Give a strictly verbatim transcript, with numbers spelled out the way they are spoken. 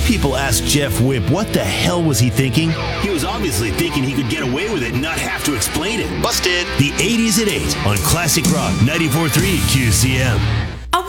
people asked Jeff Whipp what the hell was he thinking. He was obviously thinking he could get away with it and not have to explain it. Busted. The eighties at eight on Classic Rock ninety-four point three Q C M.